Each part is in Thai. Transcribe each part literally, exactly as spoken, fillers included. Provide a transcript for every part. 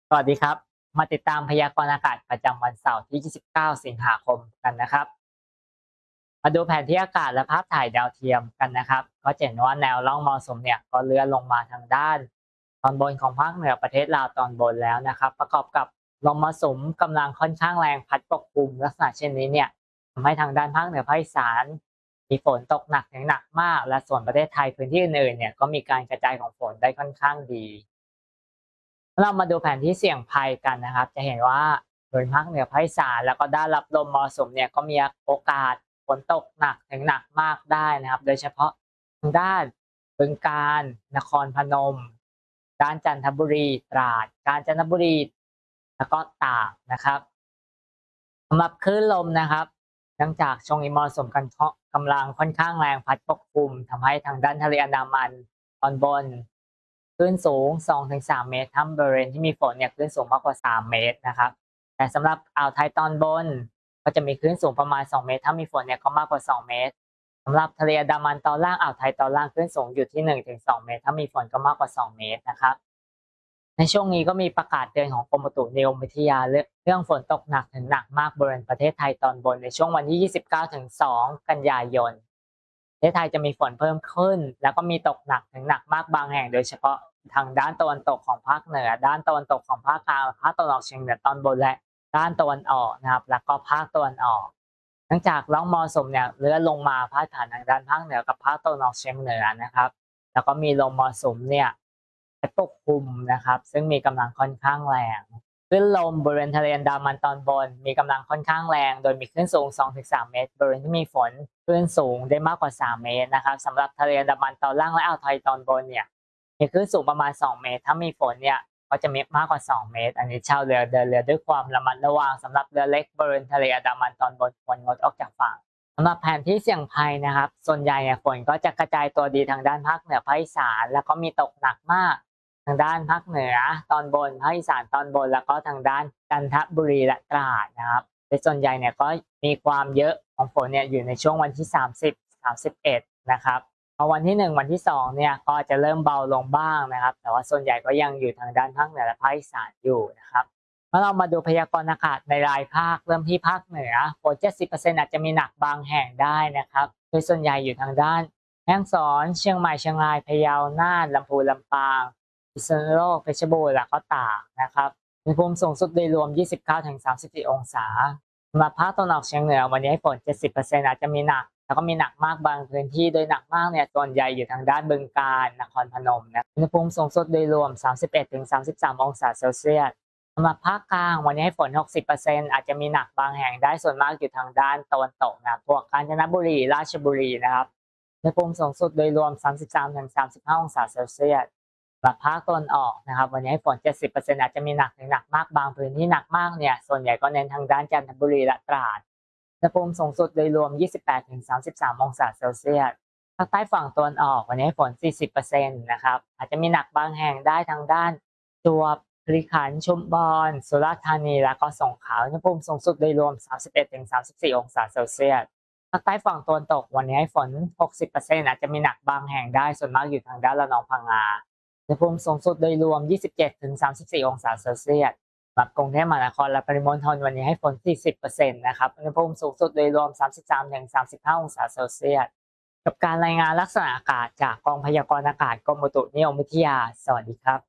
สวัสดีครับมาติดตามพยากรณ์อากาศประจำวันเสาร์ที่ ยี่สิบเก้า สิงหาคมกันนะครับมาดูแผนที่อากาศและภาพถ่ายดาวเทียมกันนะครับก็จะเห็นว่าแนวร่องมรสุมเนี่ยก็เลื่อนลงมาทางด้านตอนบนของภาคเหนือประเทศลาวตอนบนแล้วนะครับประกอบกับลมมรสุมกำลังค่อนข้างแรงพัดปกคลุมลักษณะเช่นนี้เนี่ยทำให้ทางด้านภาคเหนือภาคอีสานมีฝนตกหนักถึงหนักมากและส่วนประเทศไทยพื้นที่อื่นๆเนี่ยก็มีการกระจายของฝนได้ค่อนข้างดี เรามาดูแผนที่เสี่ยงภัยกันนะครับจะเห็นว่าโดยภาคเหนือภาคอีสานแล้วก็ด้านรับลมมรสุมเนี่ยก็มีโอกาสฝนตกหนักถึงหนักมากได้นะครับโดยเฉพาะทางด้านบึงกาฬนครพนมด้านจันทบุรีตราดกาญจนบุรีแล้วก็ตากนะครับสำหรับคลื่นลมนะครับเนื่องจากช่วงนี้มรสุมกันกำลังค่อนข้างแรงพัดปกคลุมทำให้ทางด้านทะเลอันดามันตอนบน คลื่นสูง สองถึงสาม เมตรถ้าบริเวณที่มีฝนเนี่ยคลื่นสูงมากกว่า สาม เมตรนะครับแต่สำหรับอ่าวไทยตอนบนก็จะมีคลื่นสูงประมาณ สอง เมตรถ้ามีฝนเนี่ยก็มากกว่า สอง เมตรสำหรับทะเลอันดามันตอนล่างอ่าวไทยตอนล่างคลื่นสูงอยู่ที่ หนึ่งถึงสอง เมตรถ้ามีฝนก็มากกว่า สอง เมตรนะครับในช่วงนี้ก็มีประกาศเตือนของกรมอุตุนิยมวิทยาเรื่องฝนตกหนักถึงหนักมากบริเวณประเทศไทยตอนบนในช่วงวันที่ ยี่สิบเก้าถึงสอง กันยายนประเทศไทยจะมีฝนเพิ่มขึ้นแล้วก็มีตกหนักถึงหนักมากบางแห่งโดยเฉพาะทางด้านตะวันตกของภาคเหนือด้านตะวันตกของภาคกลางภาคตะวันออกเฉียงเหนือตอนบนและด้านตะวันออกนะครับแล้วก็ภาคตะวันออกเนื่องจากร่องมรสุมเนี่ยเลื่อนลงมาพาดผ่านทางด้านภาคเหนือกับภาคตะวันออกเฉียงเหนือนะครับแล้วก็มีลมมรสุมเนี่ยปกคลุมนะครับซึ่งมีกำลังค่อนข้างแรงคลื่นลมบริเวณทะเลอันดามันตอนบนมีกำลังค่อนข้างแรงโดยมีคลื่นสูง สองถึงสาม เมตรบริเวณที่มีฝนคลื่นสูงได้มากกว่า สาม เมตรนะครับสำหรับทะเลอันดามันตอนล่างและอ่าวไทยตอนบนเนี่ยมีคลื่นสูงประมาณ สอง เมตรถ้ามีฝนเนี่ยก็จะมีมากกว่า สอง เมตรอันนี้ชาวเรือเดินเรือด้วยความระมัดระวังสำหรับเรือเล็กบริเวณทะเลอันดามันตอนบนควรงดออกจากฝั่งสำหรับแผนที่เสี่ยงภัยนะครับส่วนใหญ่ฝนก็จะกระจายตัวดีทางด้านภาคเหนือภาคอีสานแล้วก็มีตกหนักมากทางด้านภาคเหนือตอนบนภาคอีสานตอนบนแล้วก็ทางด้านจันทบุรีและตราดนะครับโดยส่วนใหญ่เนี่ยก็มีความเยอะของฝนเนี่ยอยู่ในช่วงวันที่สามสิบ สามสิบเอ็ดนะครับพอวันที่หนึ่งวันที่สองเนี่ยก็จะเริ่มเบาลงบ้างนะครับแต่ว่าส่วนใหญ่ก็ยังอยู่ทางด้านภาคเหนือและภาคอีสานอยู่นะครับเมื่อเรามาดูพยากรณ์อากาศในรายภาคเริ่มที่ภาคเหนือฝน เจ็ดสิบเปอร์เซ็นต์ อาจจะมีหนักบางแห่งได้นะครับโดยส่วนใหญ่อยู่ทางด้านแม่ฮ่องสอนเชียงใหม่เชียงรายพะเยาน่านลำพูนลำปางพิษณุโลกเพชรบูรณ์และก็ตากนะครับอุณหภูมิสูงสุดโดยรวม ยี่สิบเก้าถึงสามสิบสี่ องศาสำหรับภาคตะวันออกเฉียงเหนือวันนี้ฝน เจ็ดสิบเปอร์เซ็นต์ อาจจะมีหนักแล้วก็มีหนักมากบางพื้นที่โดยหนักมากเนี่ยส่วนใหญ่อยู่ทางด้านบึงกาฬนครพนมนะอุณหภูมิสูงสุดโดยรวม สามสิบเอ็ดถึงสามสิบสาม องศาเซลเซียสสำหรับภาคกลางวันนี้ฝน หกสิบเปอร์เซ็นต์ อาจจะมีหนักบางแห่งได้ส่วนมากอยู่ทางด้านตะวันตกนะพวกกาญจนบุรีราชบุรีนะครับอุณหภูมิสูงสุดโดยรวม สามสิบสามถึงสามสิบห้า องศาเซลเซียสสำหรับภาคตะวันออกนะครับวันนี้ฝน เจ็ดสิบเปอร์เซ็นต์ อาจจะมีหนักถึงหนักมากบางพื้นที่หนักมากเนี่ยส่วนใหญ่ก็เน้นทางด้านจันทบุรีและตราดอุณหภูมิสูงสุดโดยรวม ยี่สิบแปดถึงสามสิบสาม องศาเซลเซียสภาคใต้ฝั่งตะวันออกวันนี้ฝน สี่สิบเปอร์เซ็นต์ นะครับอาจจะมีหนักบางแห่งได้ทางด้านจวบคีรีขันธ์ชุมพรสุราษฎร์ธานีและก็สงขลาอุณหภูมิสูงสุดโดยรวม สามสิบเอ็ดถึงสามสิบสี่ องศาเซลเซียสภาคใต้ฝั่งตะวันตกวันนี้ฝน หกสิบเปอร์เซ็นต์ อาจจะมีหนักบางแห่งได้ส่วนมากอยู่ทางด้านระนองพังงาอุณหภูมิสูงสุดโดยรวม ยี่สิบเจ็ดถึงสามสิบสี่ องศาเซลเซียสสำหรับกรุงเทพมหานครและปริมณฑลวันนี้ให้ฝน สี่สิบเปอร์เซ็นต์ นะครับอุณหภูมิสูงสุดโดยรวม สามสิบสามถึงสามสิบห้า องศาเซลเซียสกับการรายงานลักษณะอากาศจากกองพยากรณ์อากาศกรมอุตุนิยมวิทยาสวัสดีครับ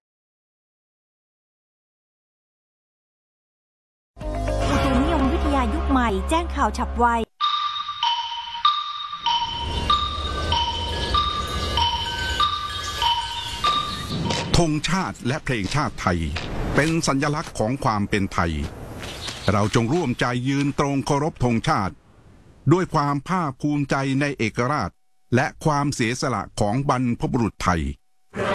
อุตุนิยมวิทยายุคใหม่แจ้งข่าวฉับไวธงชาติและเพลงชาติไทยเป็นสัญลักษณ์ของความเป็นไทยเราจงร่วมใจยืนตรงเคารพธงชาติด้วยความภาคภูมิใจในเอกราชและความเสียสละของบรรพบุรุษไทย